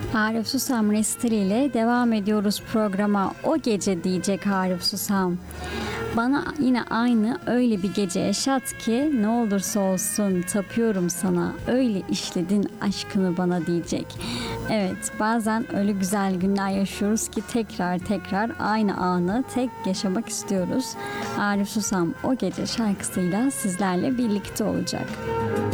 Arif Susam Restri ile devam ediyoruz programa. O gece diyecek Arif Susam. Bana yine aynı öyle bir gece yaşat ki ne olursa olsun tapıyorum sana. Öyle işledin aşkını bana diyecek. Evet, bazen öyle güzel günler yaşıyoruz ki tekrar aynı anı tek yaşamak istiyoruz. Arif Susam o gece şarkısıyla sizlerle birlikte olacak.